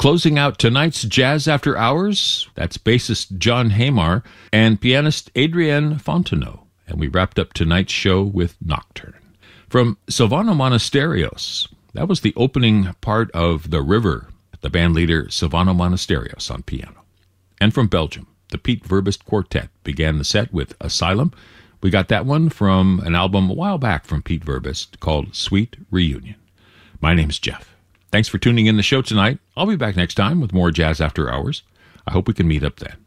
Closing out tonight's Jazz After Hours, that's bassist John Hamar and pianist Adrienne Fontenot. And we wrapped up tonight's show with Nocturne. From Silvano Monasterios, that was the opening part of The River, the band leader Silvano Monasterios on piano. And from Belgium, the Pete Verbist Quartet began the set with Asylum. We got that one from an album a while back from Pete Verbist called Sweet Reunion. My name's Jeff. Thanks for tuning in the show tonight. I'll be back next time with more Jazz After Hours. I hope we can meet up then.